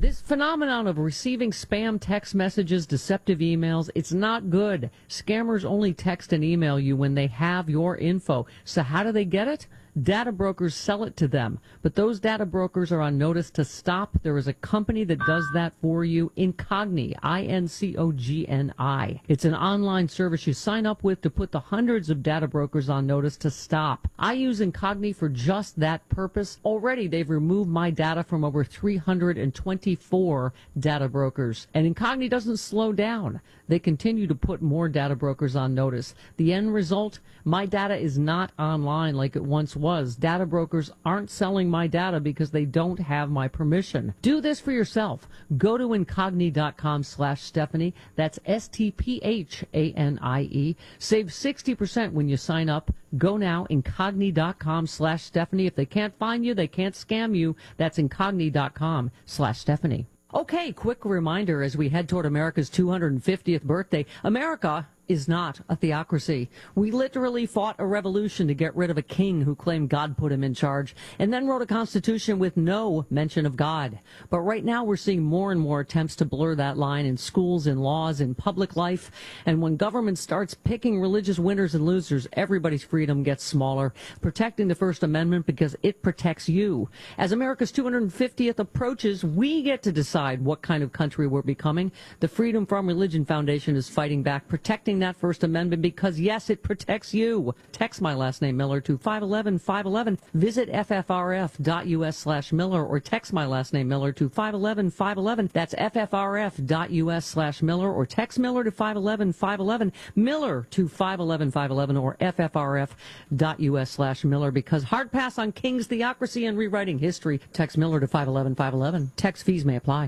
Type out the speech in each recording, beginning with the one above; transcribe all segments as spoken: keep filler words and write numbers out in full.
This phenomenon of receiving spam text messages, deceptive emails, it's not good. Scammers only text and email you when they have your info. So how do they get it? Data brokers sell it to them, but those data brokers are on notice to stop. There is a company that does that for you, Incogni, I N C O G N I. It's an online service you sign up with to put the hundreds of data brokers on notice to stop. I use Incogni for just that purpose. Already, they've removed my data from over three hundred twenty-four data brokers, and Incogni doesn't slow down. They continue to put more data brokers on notice. The end result, my data is not online like it once was. Data brokers aren't selling my data because they don't have my permission. Do this for yourself. Go to Incogni.com slash Stephanie. That's S T P H A N I E. Save sixty percent when you sign up. Go now, Incogni.com slash Stephanie. If they can't find you, they can't scam you. That's Incogni.com slash Stephanie. Okay, quick reminder as we head toward America's two hundred fiftieth birthday. America is not a theocracy. We literally fought a revolution to get rid of a king who claimed God put him in charge, and then wrote a constitution with no mention of God. But right now we're seeing more and more attempts to blur that line in schools, in laws, in public life. And when government starts picking religious winners and losers, everybody's freedom gets smaller. Protecting the First Amendment because it protects you. As America's two hundred fiftieth approaches, we get to decide what kind of country we're becoming. The Freedom From Religion Foundation is fighting back, protecting that First Amendment because, yes, it protects you. Text my last name, Miller, to five eleven five eleven. Visit F F R F dot U S slash Miller or text my last name, Miller, to five eleven five eleven. That's F F R F dot U S slash Miller or text Miller to five eleven five eleven, Miller to five eleven five eleven or F F R F dot U S slash Miller because hard pass on King's theocracy and rewriting history. Text Miller to five eleven five eleven. Text fees may apply.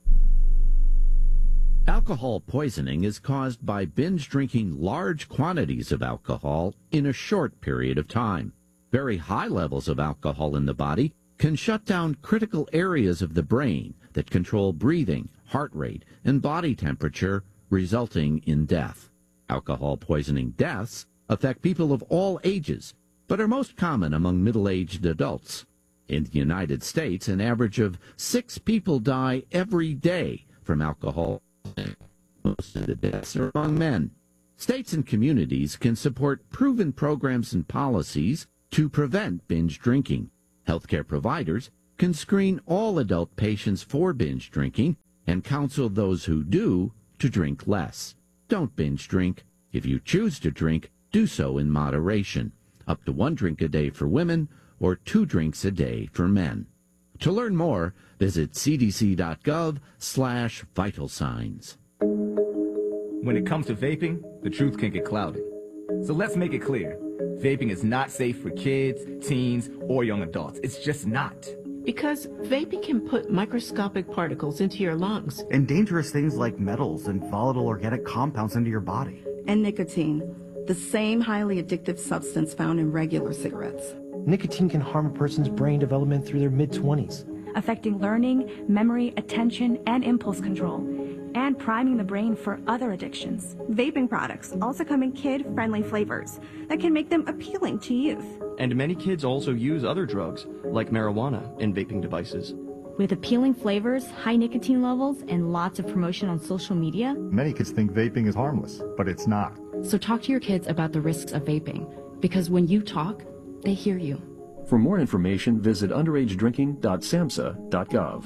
Alcohol poisoning is caused by binge drinking large quantities of alcohol in a short period of time. Very high levels of alcohol in the body can shut down critical areas of the brain that control breathing, heart rate, and body temperature, resulting in death. Alcohol poisoning deaths affect people of all ages, but are most common among middle-aged adults. In the United States, an average of six people die every day from alcohol. Most of the deaths are among men. States and communities can support proven programs and policies to prevent binge drinking. Healthcare providers can screen all adult patients for binge drinking and counsel those who do to drink less. Don't binge drink. If you choose to drink, do so in moderation. Up to one drink a day for women or two drinks a day for men. To learn more, visit cdc.gov slash vital signs. When it comes to vaping, the truth can get clouded. So let's make it clear. Vaping is not safe for kids, teens, or young adults. It's just not. Because vaping can put microscopic particles into your lungs. And dangerous things like metals and volatile organic compounds into your body. And nicotine, the same highly addictive substance found in regular cigarettes. Nicotine can harm a person's brain development through their mid-twenties, affecting learning, memory, attention, and impulse control, and priming the brain for other addictions. Vaping products also come in kid-friendly flavors that can make them appealing to youth. And many kids also use other drugs, like marijuana, in vaping devices. With appealing flavors, high nicotine levels, and lots of promotion on social media, many kids think vaping is harmless, but it's not. So talk to your kids about the risks of vaping, because when you talk, they hear you. For more information, visit underage drinking dot samhsa dot gov.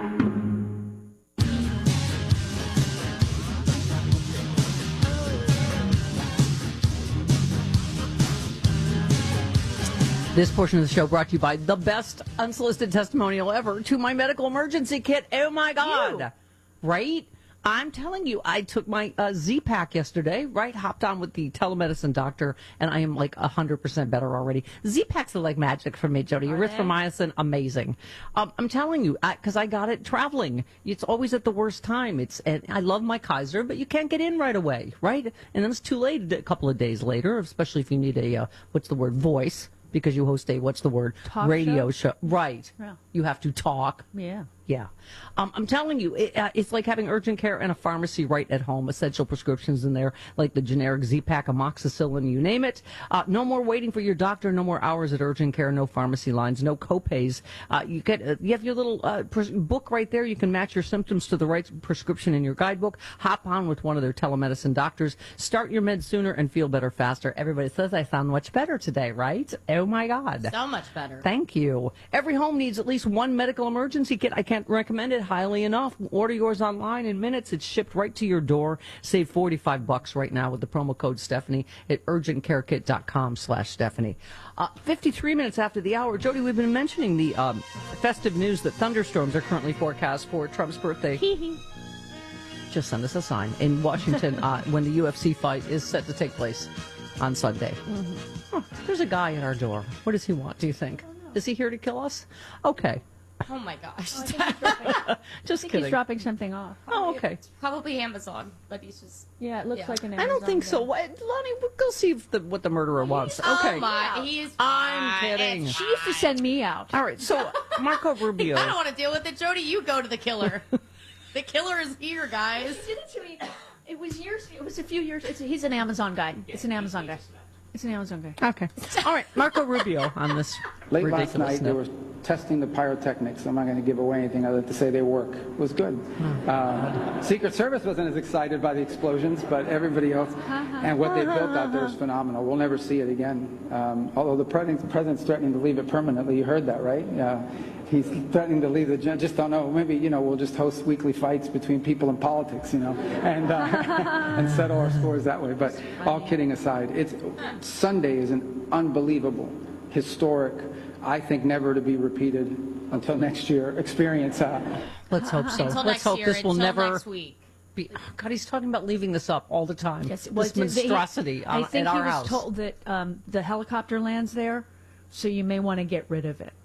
This portion of the show brought to you by the best unsolicited testimonial ever to my medical emergency kit. Oh, my God. You. Right? I'm telling you, I took my uh, Z-Pack yesterday, right? Hopped on with the telemedicine doctor, and I am like one hundred percent better already. Z-Packs are like magic for me, Jody. Erythromycin, amazing. Um, I'm telling you, because I, I got it traveling. It's always at the worst time. It's and I love my Kaiser, but you can't get in right away, right? And then it's too late a couple of days later, especially if you need a, uh, what's the word, voice. Because you host a, what's the word, talk radio show. show. Right. Yeah. You have to talk. Yeah. Yeah. Um, I'm telling you, it, uh, it's like having urgent care and a pharmacy right at home. Essential prescriptions in there, like the generic Z-Pak, amoxicillin, you name it. Uh, no more waiting for your doctor, no more hours at urgent care, no pharmacy lines, no copays. Uh, you get, uh, you have your little uh, pres- book right there. You can match your symptoms to the right prescription in your guidebook. Hop on with one of their telemedicine doctors. Start your meds sooner and feel better faster. Everybody says I sound much better today, right? Oh, my God. So much better. Thank you. Every home needs at least one medical emergency kit. I can't recommend it highly enough. Order yours online in minutes. It's shipped right to your door. Save forty-five bucks right now with the promo code Stephanie at urgentcarekit.com slash Stephanie. Uh, fifty-three minutes after the hour, Jody, we've been mentioning the um, festive news that thunderstorms are currently forecast for Trump's birthday. Just send us a sign in Washington uh, when the U F C fight is set to take place on Sunday. Mm-hmm. Huh, there's a guy at our door. What does he want, do you think? Is he here to kill us? Okay. Oh my gosh. Oh, I think he's dropping, just I think kidding. He's dropping something off. Oh, okay. It's probably Amazon, but he's just. Yeah, it looks yeah. like an I Amazon. don't think so. What, Lonnie, we'll go see if the, what the murderer wants. Okay. Oh my, he is. I'm fine. kidding. It's She used to send me out. All right, so Marco Rubio. I don't want to deal with it, Jody. You go to the killer. The killer is here, guys. He did it to me. It was years. It was a few years. It's, he's an Amazon guy. It's an Amazon guy. It's an Amazon guy. Okay. All right, Marco Rubio on this Late ridiculous last night, they note. were testing the pyrotechnics. I'm not going to give away anything other than to say they work. It was good. Uh, Secret Service wasn't as excited by the explosions, but everybody else. And what they built out there is phenomenal. We'll never see it again. Um, although the president, the president's threatening to leave it permanently. You heard that, right? Uh, he's threatening to leave the, just don't know, maybe, you know, we'll just host weekly fights between people in politics, you know, and, uh, and settle our scores that way. But all kidding aside, it's Sunday is an unbelievable, historic, I think never to be repeated until next year experience. Uh, Let's hope so. Until Let's next hope year, this will until never next week. be. Oh, God, he's talking about leaving this up all the time. Yes, well, this they- monstrosity I on, think at he our was house. told that um, the helicopter lands there, so you may want to get rid of it.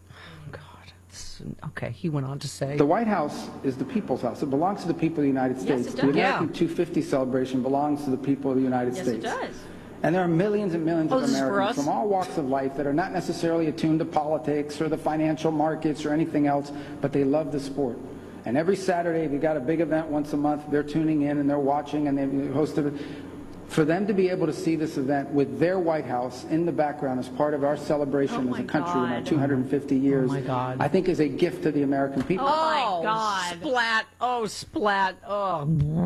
Okay, he went on to say. The White House is the people's house. It belongs to the people of the United Yes, States. it The does. American Yeah. two fifty celebration belongs to the people of the United Yes, States. it does. And there are millions and millions Oh, of this is for Americans us? from all walks of life that are not necessarily attuned to politics or the financial markets or anything else, but they love the sport. And every Saturday, we got a big event once a month. They're tuning in and they're watching and they hosted it. For them to be able to see this event with their White House in the background as part of our celebration Oh as a my country in our God. two hundred fifty years, Oh my God. I think is a gift to the American people. Oh, my God. Splat. Oh, splat. Oh.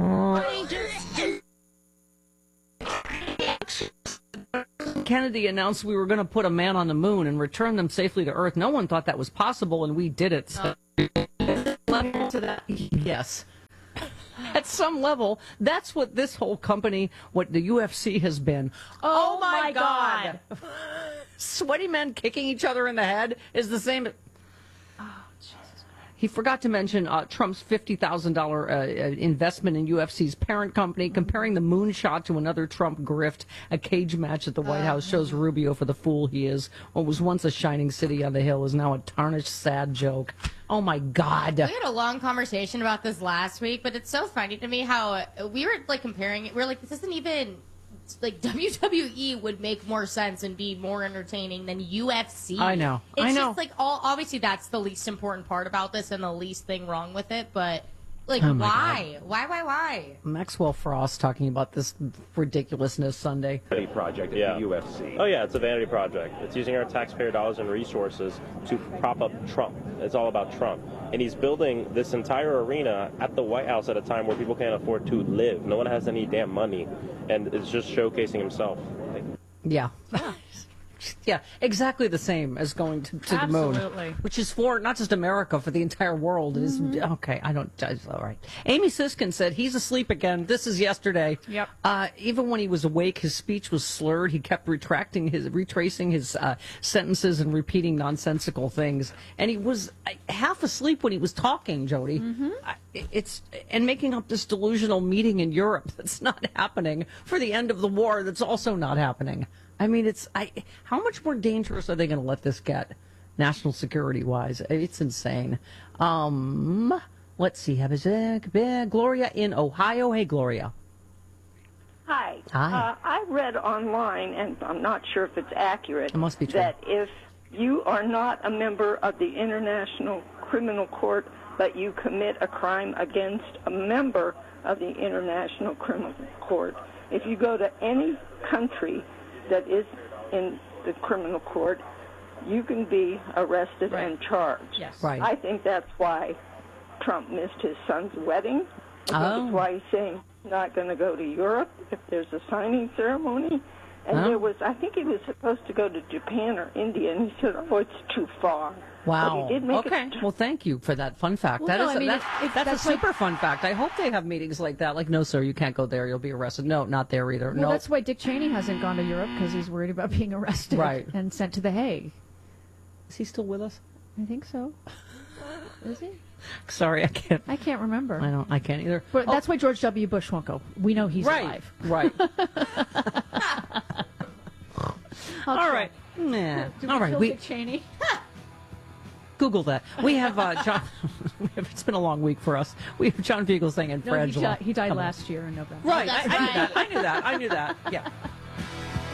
Kennedy announced we were going to put a man on the moon and return them safely to Earth. No one thought that was possible, and we did it. So. To that. Yes. At some level, that's what this whole company, what the U F C has been. Oh, Oh, my, my God. Sweaty men kicking each other in the head is the same. He forgot to mention uh, Trump's fifty thousand dollars uh, uh, investment in U F C's parent company, comparing the moonshot to another Trump grift. A cage match at the White House shows Rubio for the fool he is. What was once a shining city on the hill is now a tarnished, sad joke. Oh, my God. We had a long conversation about this last week, but it's so funny to me how uh, we were like comparing it. We were like, this isn't even like W W E would make more sense and be more entertaining than U F C. I know. It's I know. just like all obviously that's the least important part about this and the least thing wrong with it, but like Oh my why? Why, why, why? Maxwell Frost talking about this ridiculousness Sunday. Vanity project at the U F C. Oh yeah, it's a vanity project. It's using our taxpayer dollars and resources to prop up Trump. It's all about Trump. And he's building this entire arena at the White House at a time where people can't afford to live. No one has any damn money. And it's just showcasing himself. Yeah. Yeah, exactly the same as going to, to the moon. Absolutely. Which is for not just America, for the entire world. It is Mm-hmm. okay, I don't judge. All right. Amy Siskin said he's asleep again. This is yesterday. Yep. Uh, even when he was awake, his speech was slurred. He kept retracting his, retracing his uh, sentences and repeating nonsensical things. And he was uh, half asleep when he was talking, Jody. Mm-hmm. I- It's and making up this delusional meeting in Europe that's not happening for the end of the war. That's also not happening. I mean, it's I. How much more dangerous are they going to let this get, national security wise? It's insane. Um, let's see. Have a Gloria in Ohio. Hey, Gloria. Hi. Hi. Uh, I read online, and I'm not sure if it's accurate, It must be true. that if You are not a member of the International Criminal Court, but you commit a crime against a member of the International Criminal Court. If you go to any country that is in the criminal court, you can be arrested Right. and charged. Yes. Right. I think that's why Trump missed his son's wedding. I think Oh. it's why he's saying he's not going to go to Europe if there's a signing ceremony. And Oh. there was, I think he was supposed to go to Japan or India, and he said, oh, it's too far. Wow. But he did make okay. it. Well, thank you for that fun fact. Well, that no, is I mean, that, if- if that's, that's a like- super fun fact. I hope they have meetings like that. Like, no, sir, you can't go there. You'll be arrested. No, not there either. Well, no. that's why Dick Cheney hasn't gone to Europe, because he's worried about being arrested Right. and sent to The Hague. Is he still with us? I think so. Is he? Sorry, I can't. I can't remember. I don't. I can't either. But Oh, that's why George W. Bush won't go. We know he's right. alive. Right. I'll All try. right. Nah. Did we All right. kill We Dick Cheney? Google that. We have uh, John. we have, it's been a long week for us. We have John Fugelsang and No, he, Frangela. di- he died Come on. last year in November. Right. Oh, I, that's I knew right. that. I knew that. I knew that. Yeah.